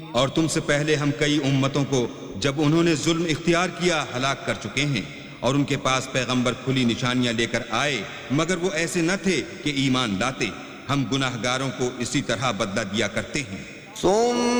और तुमसे पहले हम कई उम्मतों को जब उन्होंने जुल्म इख्तियार किया हलाक कर चुके हैं, और उनके पास पैगंबर खुली निशानियां लेकर आए, मगर वो ऐसे न थे कि ईमान लाते। हम गुनाहगारों को इसी तरह बदला दिया करते हैं।